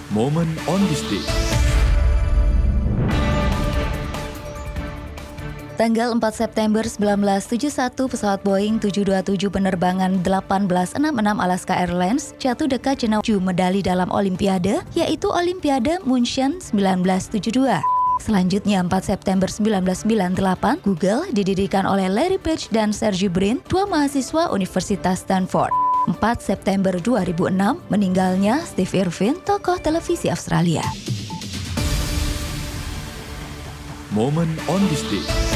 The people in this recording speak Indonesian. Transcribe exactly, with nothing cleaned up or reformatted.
Moment on this day. Tanggal empat September seribu sembilan ratus tujuh puluh satu, pesawat Boeing tujuh dua tujuh penerbangan satu delapan enam enam Alaska Airlines jatuh dekat jenah tujuh medali dalam Olimpiade, yaitu Olimpiade Munchen seribu sembilan ratus tujuh puluh dua. Selanjutnya, empat September seribu sembilan ratus sembilan puluh delapan, Google didirikan oleh Larry Page dan Sergey Brin, dua mahasiswa Universitas Stanford. empat September dua ribu enam, meninggalnya Steve Irwin, tokoh televisi Australia. Moment on this day.